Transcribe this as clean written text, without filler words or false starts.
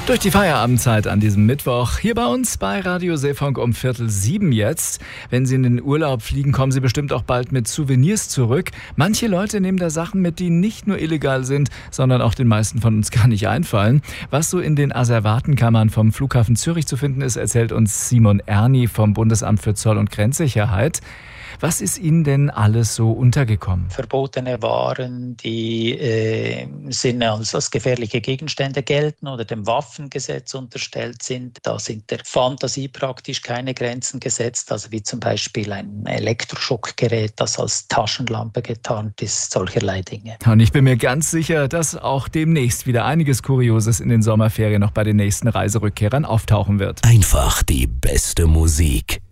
Durch die Feierabendzeit an diesem Mittwoch. Hier bei uns bei Radio Seefunk um 6:45 jetzt. Wenn Sie in den Urlaub fliegen, kommen Sie bestimmt auch bald mit Souvenirs zurück. Manche Leute nehmen da Sachen mit, die nicht nur illegal sind, sondern auch den meisten von uns gar nicht einfallen. Was so in den Asservatenkammern vom Flughafen Zürich zu finden ist, erzählt uns Simon Erni vom Bundesamt für Zoll- und Grenzsicherheit. Was ist Ihnen denn alles so untergekommen? Verbotene Waren, die sind als gefährliche Gegenstände gelten oder dem Waffengesetz unterstellt sind. Da sind der Fantasie praktisch keine Grenzen gesetzt. Also wie zum Beispiel ein Elektroschockgerät, das als Taschenlampe getarnt ist, solcherlei Dinge. Und ich bin mir ganz sicher, dass auch demnächst wieder einiges Kurioses in den Sommerferien noch bei den nächsten Reiserückkehrern auftauchen wird. Einfach die beste Musik.